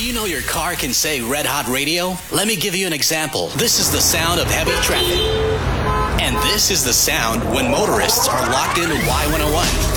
Do you know your car can say Red Hot Radio? Let me give you an example. This is the sound of heavy traffic. And this is the sound when motorists are locked into Y101.